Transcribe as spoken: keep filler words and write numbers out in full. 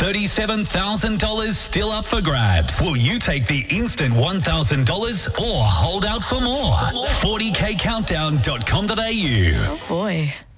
thirty-seven thousand dollars still up for grabs. Will you take the instant one thousand dollars or hold out for more? forty k countdown dot com dot a u. Oh boy.